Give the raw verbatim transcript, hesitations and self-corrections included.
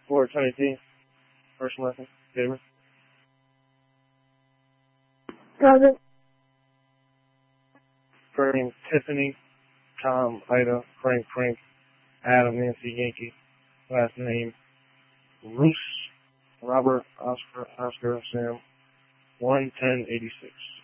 for Tony T. First and last name. Favorite. Present. First name Tiffany, Tom, Ida, Frank, Frank, Adam, Nancy, Yankee. Last name Roos, Robert, Oscar, Oscar, Sam. one ten eighty-six.